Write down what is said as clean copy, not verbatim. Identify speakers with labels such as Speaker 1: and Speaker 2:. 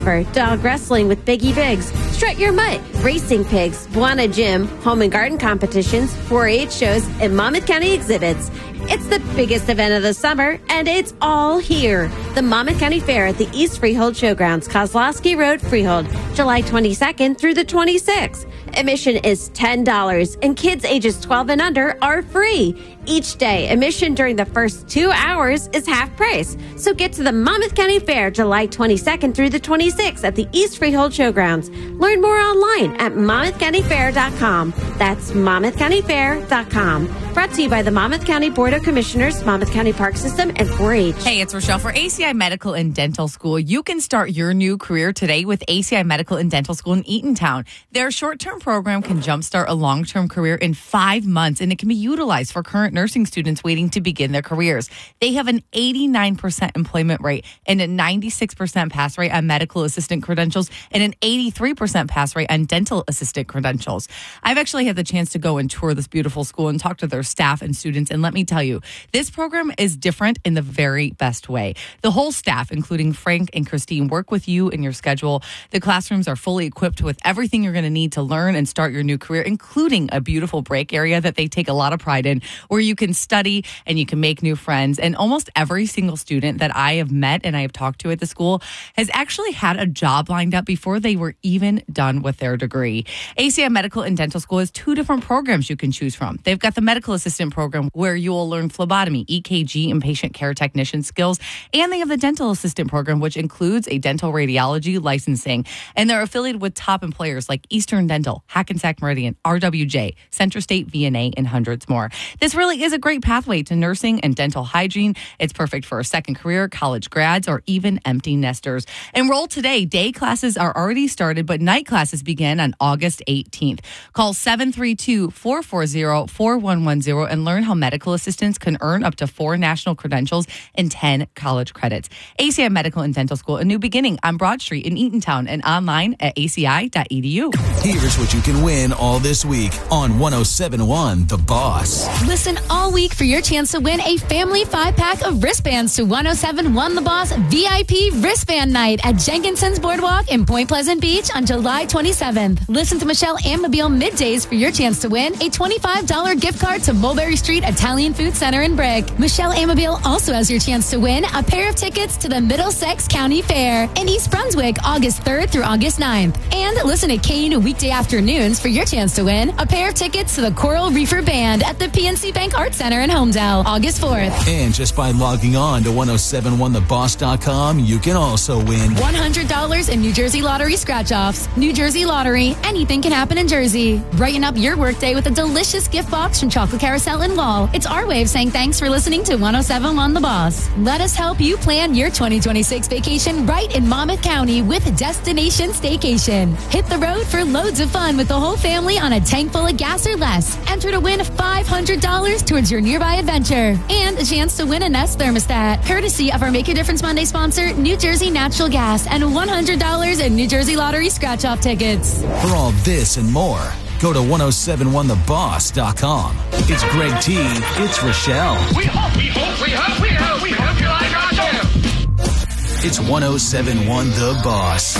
Speaker 1: Dog wrestling with Biggie Biggs, Strut Your Mutt, Racing Pigs, Buana Gym, Home and Garden competitions, 4-H shows, and Monmouth County exhibits. It's the biggest event of the summer, and it's all here. The Monmouth County Fair at the East Freehold Showgrounds, Kozlowski Road, Freehold, July 22nd through the 26th. Admission is $10, and kids ages 12 and under are free. Each day, admission during the first 2 hours is half price. So get to the Monmouth County Fair July 22nd through the 26th at the East Freehold Showgrounds. Learn more online at monmouthcountyfair.com. That's monmouthcountyfair.com. Brought to you by the Monmouth County Board of Commissioners, Monmouth County Park System, and 4-H.
Speaker 2: Hey, it's Rochelle for ACI Medical and Dental School. You can start your new career today with ACI Medical and Dental School in Eatontown. Their short-term program can jumpstart a long-term career in 5 months, and it can be utilized for current nursing students waiting to begin their careers. They have an 89% employment rate and a 96% pass rate on medical assistant credentials and an 83% pass rate on dental assistant credentials. I've actually had the chance to go and tour this beautiful school and talk to their staff and students, and let me tell you, this program is different in the very best way. The whole staff, including Frank and Christine, work with you in your schedule. The classrooms are fully equipped with everything you're going to need to learn and start your new career, including a beautiful break area that they take a lot of pride in, where you can study and you can make new friends. And almost every single student that I have met and I have talked to at the school has actually had a job lined up before they were even done with their degree. ACI Medical and Dental School has 2 different programs you can choose from. They've got the medical assistant program where you will learn phlebotomy, EKG, and patient care technician skills. And they have the dental assistant program, which includes a dental radiology licensing. And they're affiliated with top employers like Eastern Dental, Hackensack Meridian, RWJ, Central State VNA, and hundreds more. This really is a great pathway to nursing and dental hygiene. It's perfect for a second career, college grads, or even empty nesters. Enroll today. Day classes are already started, but night classes begin on August 18th. Call 732-440-4110 and learn how medical assistants can earn up to 4 national credentials and 10 college credits. ACI Medical and Dental School, a new beginning on Broad Street in Eatontown and online at aci.edu.
Speaker 3: Here's what you can win all this week on 107.1 The Boss.
Speaker 4: Listen all week for your chance to win a family 5-pack of wristbands to 107.1 The Boss VIP Wristband Night at Jenkinson's Boardwalk in Point Pleasant Beach on July 27th. Listen to Michelle and Mobile middays for your chance to win a $25 gift card to Mulberry Street Italian Food Center in Brick. Michelle and Mobile also has your chance to win a pair of tickets to the Middlesex County Fair in East Brunswick, August 3rd through August 9th. And listen to Kane weekday afternoons for your chance to win a pair of tickets to the Coral Reefer Band at the PNC Bank Arts Center in Homedale, August 4th.
Speaker 3: And just by logging on to 1071theboss.com, you can also win
Speaker 4: $100 in New Jersey Lottery scratch-offs. New Jersey Lottery, anything can happen in Jersey. Brighten up your workday with a delicious gift box from Chocolate Carousel and Wall. It's our way of saying thanks for listening to 107.1 The Boss. Let us help you plan your 2026 vacation right in Monmouth County with Destination Staycation. Hit the road for loads of fun with the whole family on a tank full of gas or less. Enter to win $500 towards your nearby adventure and a chance to win a Nest thermostat, courtesy of our Make a Difference Monday sponsor, New Jersey Natural Gas, and $100 in New Jersey Lottery scratch-off tickets.
Speaker 3: For all this and more, go to 1071theboss.com. It's Greg T. It's Rochelle.
Speaker 5: We hope you like our show.
Speaker 3: It's 1071 The Boss.